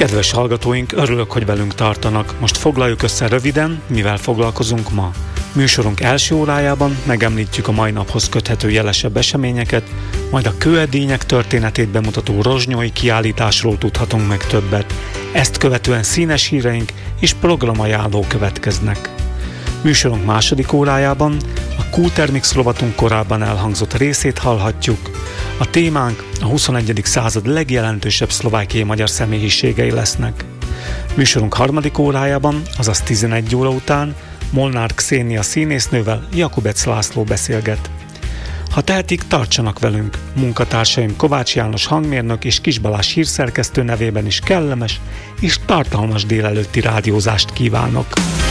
Kedves hallgatóink, örülök, hogy velünk tartanak. Most foglaljuk össze röviden, mivel foglalkozunk ma. Műsorunk első órájában megemlítjük a mai naphoz köthető jelesebb eseményeket, majd a kőedények történetét bemutató rozsnyói kiállításról tudhatunk meg többet. Ezt követően színes híreink és programajánló következnek. Műsorunk második órájában a Q-Termix rovatunk korábban elhangzott részét hallhatjuk. A témánk a 21. század legjelentősebb szlovákiai magyar személyiségei lesznek. Műsorunk harmadik órájában, azaz 11 óra után Molnár Kszénia színésznővel Jakubec László beszélget. Ha tehetik, tartsanak velünk! Munkatársaim Kovács János hangmérnök és Kis Balázs hírszerkesztő nevében is kellemes és tartalmas délelőtti rádiózást kívánok!